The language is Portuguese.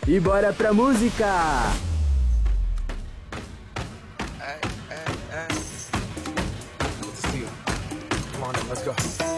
E bora pra música! Good to see you. Come on in, let's go.